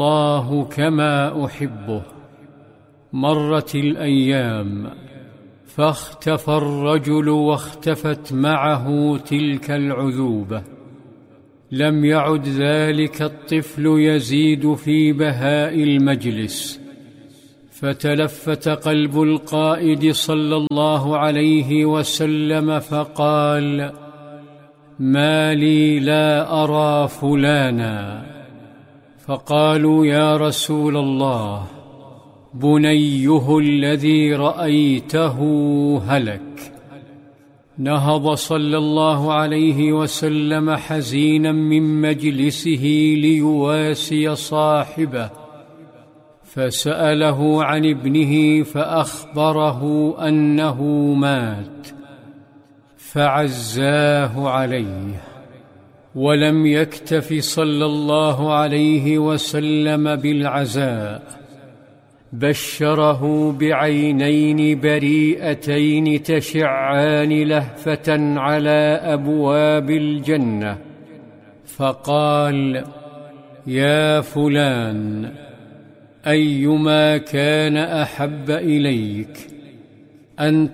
الله كما أحبه. مرت الأيام فاختفى الرجل واختفت معه تلك العذوبة. لم يعد ذلك الطفل يزيد في بهاء المجلس، فتلفت قلب القائد صلى الله عليه وسلم فقال: ما لي لا أرى فلانا؟ فقالوا: يا رسول الله، بنيه الذي رأيته هلك. نهض صلى الله عليه وسلم حزينا من مجلسه ليواسي صاحبه، فسأله عن ابنه فأخبره أنه مات، فعزاه عليه. ولم يكتف صلى الله عليه وسلم بالعزاء، بشره بعينين بريئتين تشعان لهفة على أبواب الجنة، فقال: يا فلان، أيما كان أحب إليك، أن